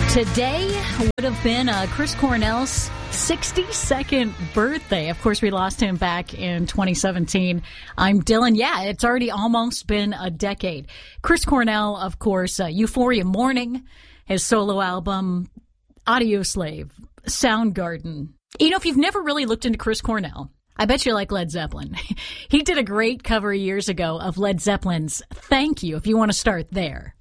Today would have been Chris Cornell's 62nd birthday. Of course, we lost him back in 2017. I'm Dylan. Yeah, it's already almost been a decade. Chris Cornell, of course, Euphoria Morning, his solo album, Audioslave, Soundgarden. You know, if you've never really looked into Chris Cornell, I bet you like Led Zeppelin. He did a great cover years ago of Led Zeppelin's Thank You, if you want to start there.